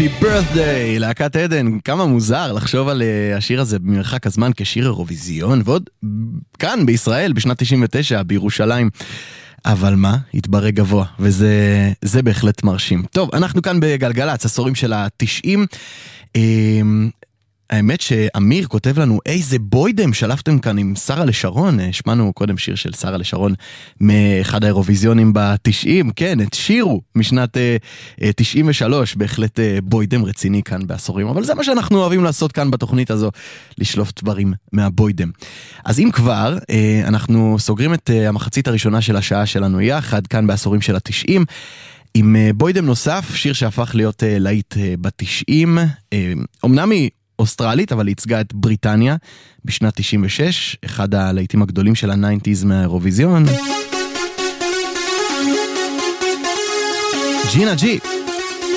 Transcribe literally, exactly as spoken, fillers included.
Happy Birthday, להקת עדן. כמה מוזר לחשוב על השיר הזה במרחק הזמן כשיר אירוויזיון, ועוד כאן בישראל בשנת תשעים ותשע בירושלים. אבל מה? התברג גבוה, וזה זה בהחלט מרשים. טוב, אנחנו כאן בגלגלץ, עשורים של ה-תשעים. האמת שאמיר כותב לנו, איזה בוידם שלפתם כאן עם שרה לשרון. שמענו קודם שיר של שרה לשרון מאחד האירוויזיונים ב-תשעים, כן, את שירו משנת uh, תשעים ושלוש, בהחלט uh, בוידם רציני כאן בעשורים, אבל זה מה שאנחנו אוהבים לעשות כאן בתוכנית הזו, לשלוף דברים מהבוידם. אז אם כבר, uh, אנחנו סוגרים את uh, המחצית הראשונה של השעה שלנו יחד, כאן בעשורים של ה-תשעים, עם uh, בוידם נוסף, שיר שהפך להיות uh, להיט uh, ב-תשעים, uh, אמנם היא אוסטרלית, אבל ייצגה את בריטניה בשנת תשעים ושש, אחד הלהיטים הגדולים של ה-תשעים מהאירוויזיון. ג'ינה ג'י.